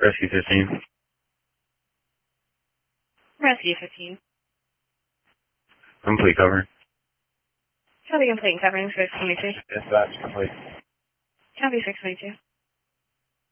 Rescue 15. Rescue 15. Complete cover. Copy complete, covering 622. Dispatch complete. Copy 622.